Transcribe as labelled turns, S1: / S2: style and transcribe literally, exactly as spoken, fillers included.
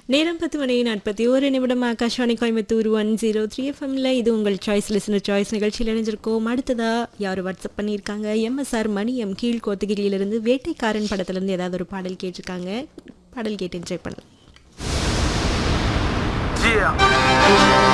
S1: நேரம் பத்து மணி நாற்பத்தி ஒரு நிமிடம். Akashvani Coimbatore one zero three எஃப்எம்ல இது உங்கள் சாய்ஸ் லிசனர் சாய்ஸ் நிகழ்ச்சியில் இணைஞ்சிருக்கோம். அடுத்ததா யார் வாட்ஸ்அப் பண்ணியிருக்காங்க? எம்எஸ்ஆர் மணி எம் கீழ் கோத்தகிரியிலிருந்து வேட்டைக்காரன் படத்துலேருந்து ஏதாவது ஒரு பாடல் கேட்டிருக்காங்க. பாடல் கேட்டு என்ஜாய் பண்ணலாம்.
S2: Yeah.